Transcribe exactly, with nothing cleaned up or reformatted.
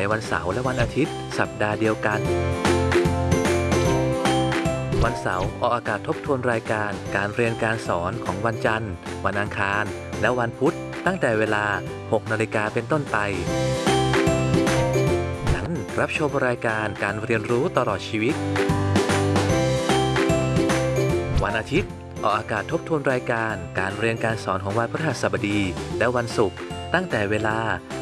วันเสาร์และวันอาทิตย์สัปดาห์เดียวกันวันเสาร์ออกอากาศทบทวนรายการการเรียนการสอนของวันจันทร์วันอังคารและวันพุธตั้งแต่เวลา หกนาฬิกาเป็นต้นไปนั้นรับชมรายการการเรียนรู้ตลอดชีวิตวันอาทิตย์ออกอากาศทบทวนรายการการเรียนการสอนของวันพฤหัสบดีและวันศุกร์ตั้งแต่เวลา